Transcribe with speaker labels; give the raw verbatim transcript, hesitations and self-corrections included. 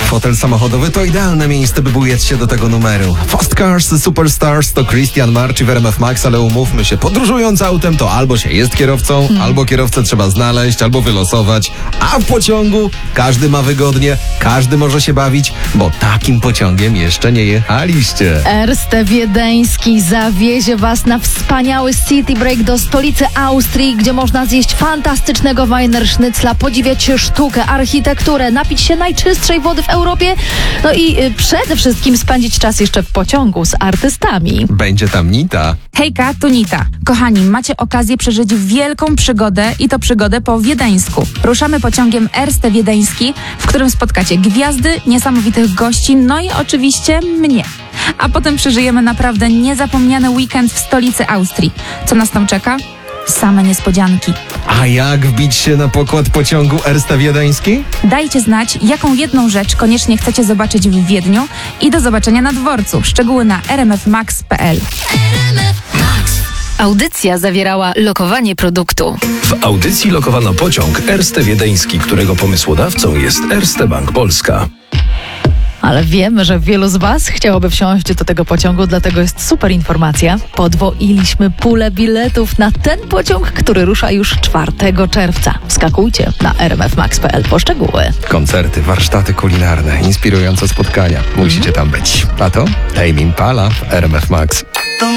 Speaker 1: Fotel samochodowy to idealne miejsce, by bujać się do tego numeru. Fast Cars Superstars to Christian Marci w R M F Max, ale umówmy się, podróżując autem to albo się jest kierowcą, hmm. albo kierowcę trzeba znaleźć, albo wylosować, a w pociągu każdy ma wygodnie, każdy może się bawić, bo takim pociągiem jeszcze nie jechaliście.
Speaker 2: Erste Wiedeński zawiezie Was na wspaniały city break do stolicy Austrii, gdzie można zjeść fantastycznego Weinerschnitzla, podziwiać sztukę, architekturę, napić się najczystszej wody w Europie, no i y, przede wszystkim spędzić czas jeszcze w pociągu z artystami.
Speaker 1: Będzie tam Nita.
Speaker 3: Hejka, tu Nita. Kochani, macie okazję przeżyć wielką przygodę i to przygodę po wiedeńsku. Ruszamy pociągiem Erste Wiedeński, w którym spotkacie gwiazdy, niesamowitych gości, no i oczywiście mnie. A potem przeżyjemy naprawdę niezapomniany weekend w stolicy Austrii. Co nas tam czeka? Same niespodzianki.
Speaker 1: A jak wbić się na pokład pociągu Erste Wiedeński?
Speaker 3: Dajcie znać, jaką jedną rzecz koniecznie chcecie zobaczyć w Wiedniu i do zobaczenia na dworcu. Szczegóły na r m f max kropka p l.
Speaker 4: Audycja zawierała lokowanie produktu.
Speaker 5: W audycji lokowano pociąg Erste Wiedeński, którego pomysłodawcą jest Erste Bank Polska.
Speaker 2: Ale wiemy, że wielu z Was chciałoby wsiąść do tego pociągu, dlatego jest super informacja. Podwoiliśmy pulę biletów na ten pociąg, który rusza już czwartego czerwca. Wskakujcie na r m f max kropka p l po szczegóły.
Speaker 1: Koncerty, warsztaty kulinarne, inspirujące spotkania. Musicie tam być. A to Tame Impala w R M F Max.